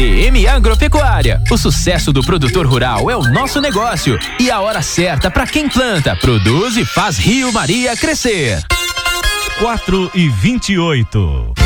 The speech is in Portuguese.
DM Agropecuária. O sucesso do produtor rural é o nosso negócio e a hora certa para quem planta, produz e faz Rio Maria crescer. 4:28.